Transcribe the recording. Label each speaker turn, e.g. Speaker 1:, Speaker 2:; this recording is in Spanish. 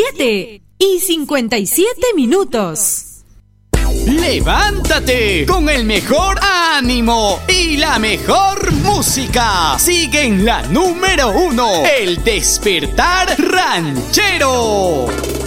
Speaker 1: 7:57.
Speaker 2: ¡Levántate con el mejor ánimo y la mejor música! Sigue en la número 1, El Despertar Ranchero.